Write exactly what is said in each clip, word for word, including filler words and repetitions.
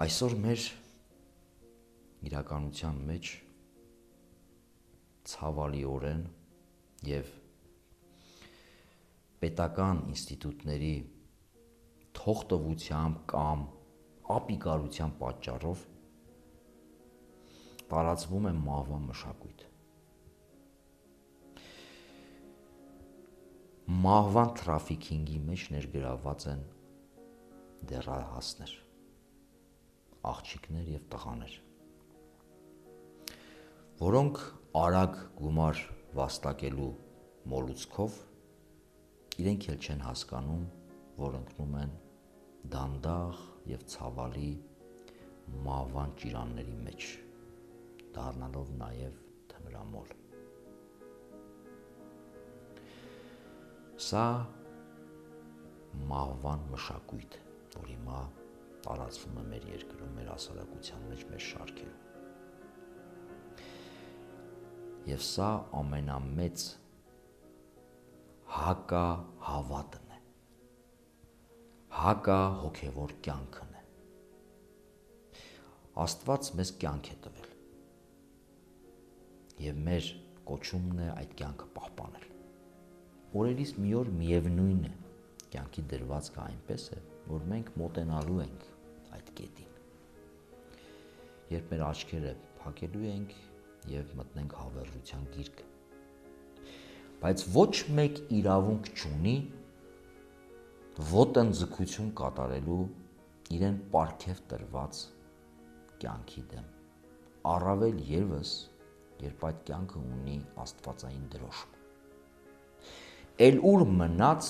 Այսօր մեր իրականության մեջ ցավալիորեն եւ պետական ինստիտուտների թողտվությամբ կամ ապիկարության պատճառով տարածվում է մահվան մշակույթ։ Մահվան թրաֆիքինգի մեջ ներգրավված են դեռահասներ, աղջիկներ եւ տղաներ, որոնք արագ գումար վաստակելու մոլուցքով իրենք էլ չեն հասկանում, որ ընկնում են դանդաղ եւ ցավալի մահվան ճիրանների մեջ, դառնալով նաեւ թմրամոլ։ Սա մահվան մշակույթ, որ հիմա տարածվում է մեր երկրում, մեր հասարակության մեջ, մեր շարքերում։ Եվ սա ամենամեծ հակահավատն է, հակահոգևոր կյանքն է։ Աստված մեզ կյանք է տվել եւ մեր կոչումն է այդ կյանքը պահպանել։ Օրերից մի օր միևնույն է, կյանքի դրվածքը այնպես է, որ մենք մոտենալու ենք այդ կետին, երբ մեր աչքերը փակելու ենք եւ մտնենք հավերժության գիրկը, բայց ոչ մեկ իրավունք չունի ոտնձգություն կատարելու իրեն պարգև տրված կյանքի դեմ, առավել ևս, երբ այդ կյանքը ունի աստվածային դրոշմ։ Էլ ուր մնաց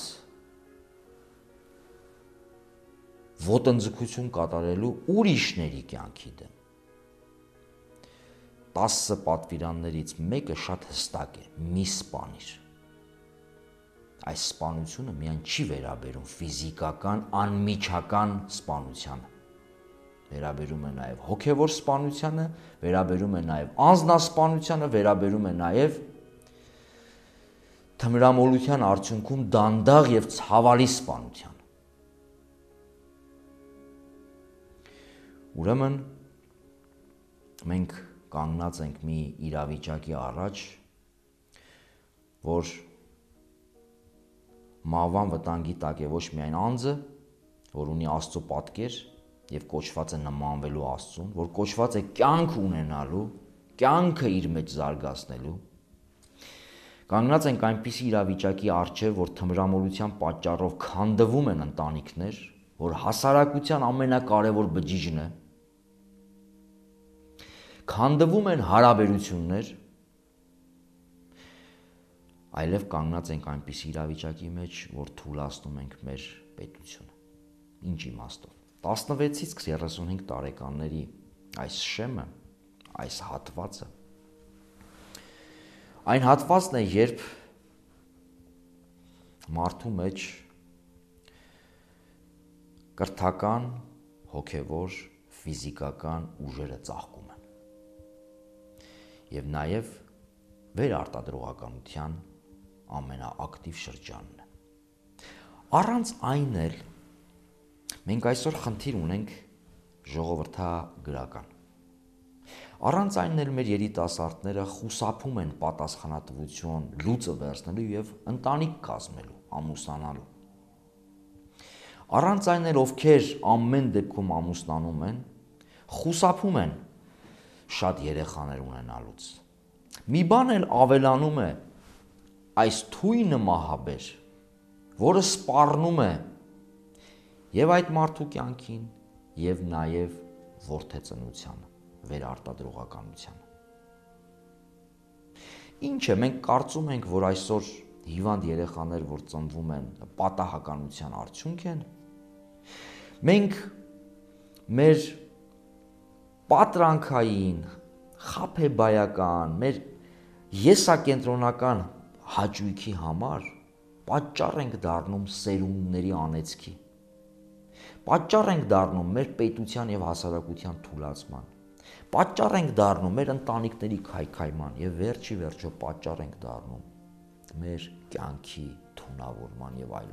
ոտնձգություն կատարելու ուրիշների կյանքի դեմ։ Տասը պատվիրաններից մեկը շատ հստակ է՝ մի սպանիր։ Այս սպանությունը միայն չի վերաբերում ֆիզիկական, անմիջական սպանությանը, վերաբերում է նաև հոգևոր սպանությանը, վերաբերում է նաև անձնասպանությանը, վերաբերում է նաև թմրամոլության արդյունքում դանդաղ եւ ցավալի սպանության։ Ուրեմն մենք կանգնած ենք մի իրավիճակի առաջ, որ մահվան վտանգի տակ է ոչ միայն անձը, որ ունի Աստծո պատկեր եւ կոչված է նմանվելու Աստծուն, որ կոչված է կյանք ունենալու, կյանքը իր մեջ զարգացնելու, կանգնած ենք այնպիսի իրավիճակի առջև, որ թմրամոլության պատճառով քանդվում են ընտանիքներ, որ հասարակության ամենակարևոր բջիջն է, քանդվում են հարաբերություններ, այլև կանգնած ենք այնպիսի իրավիճակի մեջ, որ թուլացնում ենք մեր պետությունը։ Ինչ իմաստով։ տասնվեցից երեսունհինգ տարեկանների այս շեմը, այս հատվածը, այն հատվածն է, երբ մարդու մեջ կրթական, հոգևոր, ֆիզիկական ուժերը ծաղկում են եւ նաեւ վերարտադրողականության ամենաակտիվ շրջանն է։ Առանց այն էլ մենք այսօր խնդիր ունենք ժողովրդագրական։ Առանց այն էլ մեր երիտասարդները խուսափում են պատասխանատվություն լուծը վերցնելու եւ ընտանիք կազմելու, ամուսնանալու։ Առանց այն էլ ովքեր ամեն դեպքում ամուսնանում են, խուսափում են շատ երեխաներ ունենալուց։ Մի բան էլ ավելանում է այս թույնը մահաբեր, որը սպառնում է եւ այդ մարդու կյանքին եւ նաեւ որդեծնությանը, վերարտադրողականությանը։ Ինչ է, մենք կարծում ենք, որ այսօր հիվանդ երեխաներ, որ ծնվում են, պատահականության արդյունք են։ Մենք մեր պատրանքային, խաբեբայական, մեր եսակենտրոնական հաճույքի համար պատճառ ենք դառնում սերունդների անեծքի, պատճառ ենք դառնում մեր պետության եւ հասարակության թուլացման, պատճառ ենք դառնում մեր ընտանիքների քայքայման եւ վերջի վերջո պատճառ ենք դառնում մեր կյանքի թունավորման եւ այլոց